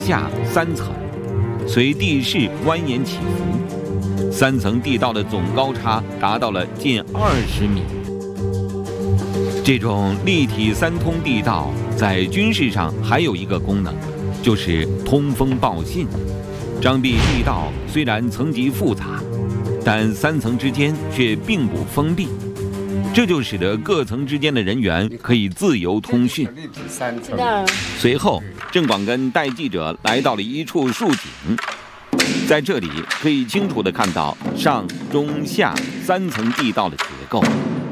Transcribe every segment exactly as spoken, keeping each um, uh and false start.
下三层，随地势蜿蜒起伏，三层地道的总高差达到了近二十米。这种立体三通地道在军事上还有一个功能，就是通风报信。张壁地道虽然层级复杂，但三层之间却并不封闭，这就使得各层之间的人员可以自由通讯。随后，郑广根带记者来到了一处竖井，在这里可以清楚地看到上、中、下三层地道的结构。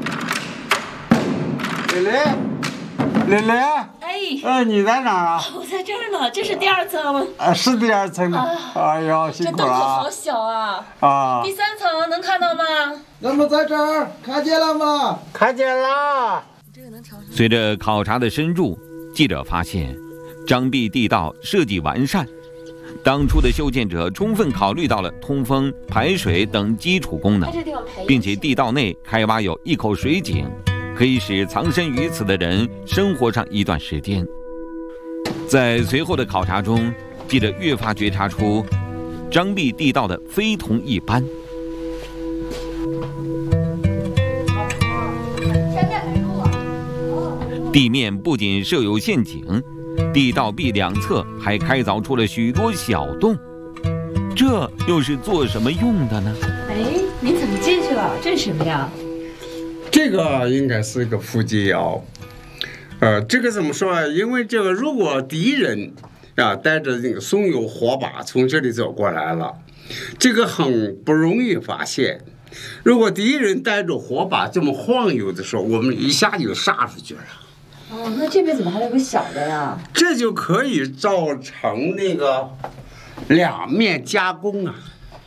蕾蕾，蕾蕾， 哎， 呃，你在哪儿啊？ 我在这儿呢，这是第二层吗？ 啊，是第二层。 啊、 哎呦，辛苦了。 这洞口好小啊！ 啊， 第三层能看到吗？ 那么在这儿看见了吗？ 看见了。 随着考察的深入，记者发现，张壁地道设计完善，当初的修建者充分考虑到了通风、排水等基础功能，并且地道内开挖有一口水井，可以使藏身于此的人生活上一段时间。在随后的考察中，记者越发觉察出张壁地道的非同一般。地面不仅设有陷阱，地道壁两侧还开凿出了许多小洞，这又是做什么用的呢？ 哎，你怎么进去了？这是什么呀？ 这个应该是一个伏击窑。呃，这个怎么说啊？因为这个如果敌人啊带着这个松油火把从这里走过来了，这个很不容易发现。如果敌人带着火把这么晃悠的时候，我们一下就杀出去了。 哦，那这边怎么还有个小的呀？ 这就可以造成那个两面加工啊。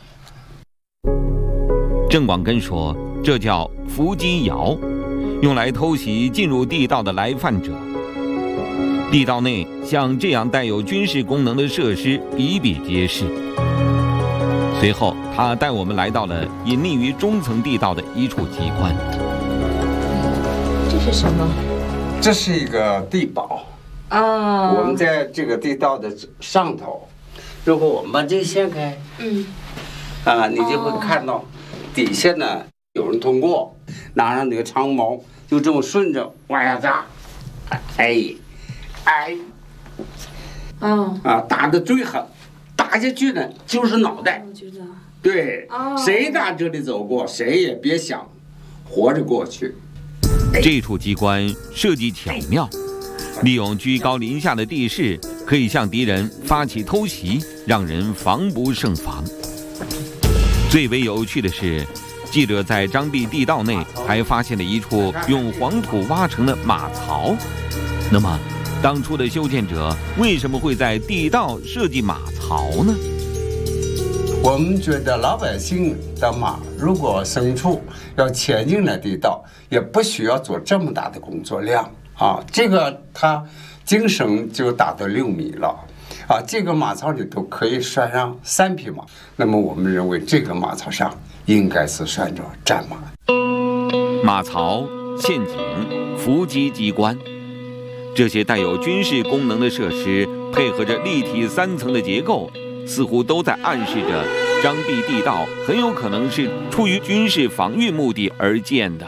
郑广根说，这叫伏击窑，用来偷袭进入地道的来犯者。地道内像这样带有军事功能的设施比比皆是。随后，他带我们来到了隐匿于中层地道的一处机关。 这是什么？ 这是一个地堡啊， 我们在这个地道的上头，如果我们把这个掀开， 嗯， 啊，你就会看到底下呢有人通过，拿上那个长矛，就这么顺着往下扎，哎，哎， 啊啊，打得最狠，打下去呢就是脑袋。 我觉得， 对， 哦、 谁打这里走过，谁也别想活着过去。 这处机关设计巧妙，利用居高临下的地势，可以向敌人发起偷袭，让人防不胜防。最为有趣的是，记者在张壁地道内还发现了一处用黄土挖成的马槽。那么，当初的修建者为什么会在地道设计马槽呢？ 我们觉得老百姓的马如果牲畜要前进了地道，也不需要做这么大的工作量啊。这个它精绳就达到六米了啊，这个马槽里头可以拴上三匹马。那么我们认为这个马槽上应该是拴着战马。 马槽、陷阱、伏击机关，这些带有军事功能的设施，配合着立体三层的结构，似乎都在暗示着张壁地道很有可能是出于军事防御目的而建的。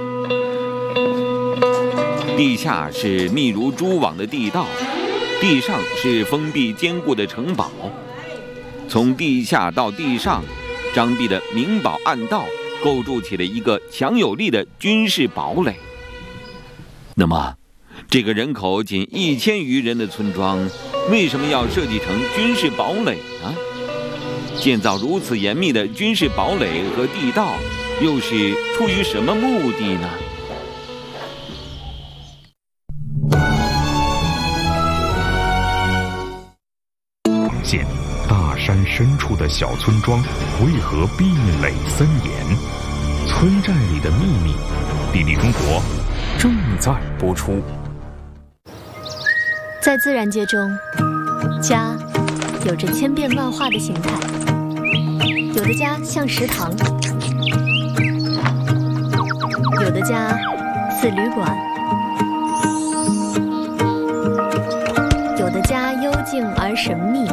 地下是密如蛛网的地道，地上是封闭坚固的城堡。从地下到地上，张壁的明堡暗道构筑起了一个强有力的军事堡垒。那么，这个人口仅一千余人的村庄，为什么要设计成军事堡垒呢？建造如此严密的军事堡垒和地道，又是出于什么目的呢？ 现大山深处的小村庄为何壁垒森严？村寨里的秘密，地理中国正在播出。 在自然界中，家有着千变万化的形态，有的家像食堂，有的家似旅馆，有的家幽静性而神秘。